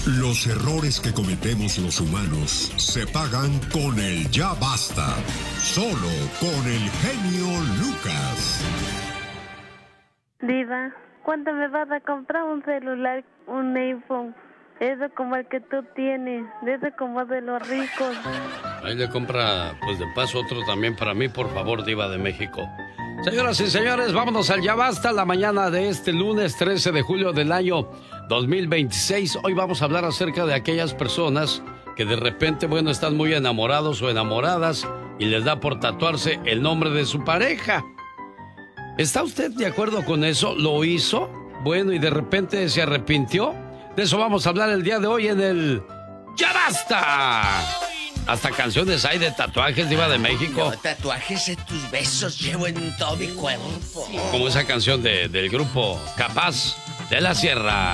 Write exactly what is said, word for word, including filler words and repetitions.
Los errores que cometemos los humanos se pagan con el ya basta. Solo con el genio Lucas. Diva, ¿cuándo me vas a comprar un celular, un iPhone? Eso como el que tú tienes, eso como de los ricos. Ahí le compra, pues de paso, otro también para mí, por favor, Diva de México. Señoras y señores, vámonos al Ya Basta, la mañana de este lunes trece de julio del año dos mil veintiséis. Hoy vamos a hablar acerca de aquellas personas que de repente, bueno, están muy enamorados o enamoradas y les da por tatuarse el nombre de su pareja. ¿Está usted de acuerdo con eso? ¿Lo hizo? Bueno, y de repente se arrepintió. De eso vamos a hablar el día de hoy en el Ya Basta. Hasta canciones hay de tatuajes, Diva de México. No, tatuajes de tus besos llevo en todo mi cuerpo. Como esa canción de, del grupo Capaz de la Sierra.